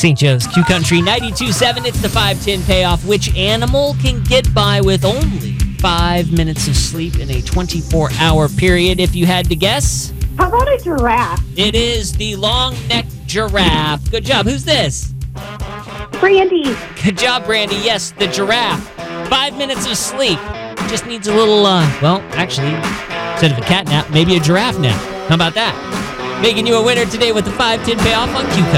St. Joe's Q Country 92.7. It's the 510 payoff. Which animal can get by with only 5 minutes of sleep in a 24-hour period, if you had to guess? How about a giraffe? It is the long-necked giraffe. Good job. Who's this? Brandy. Good job, Brandy. Yes, the giraffe. 5 minutes of sleep. Just needs a little, actually, instead of a cat nap, maybe a giraffe nap. How about that? Making you a winner today with the 510 payoff on Q Country.